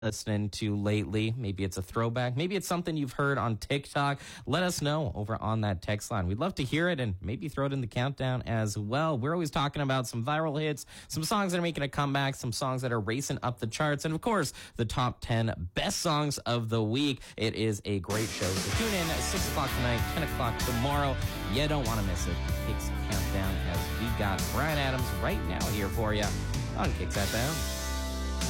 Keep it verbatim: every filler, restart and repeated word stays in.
listening to lately. Maybe it's a throwback. Maybe it's something you've heard on TikTok. Let us know over on that text line. We'd love to hear it and maybe throw it in the countdown as well. We're always talking about some viral hits, some songs that are making a comeback, some songs that are racing up the charts, and of course, the top ten best songs of the week. It is a great show. So tune in at six o'clock tonight, ten o'clock tomorrow. You don't want to miss it. Kicks Countdown as we got Bryan Adams right now here for you on Kicks F M.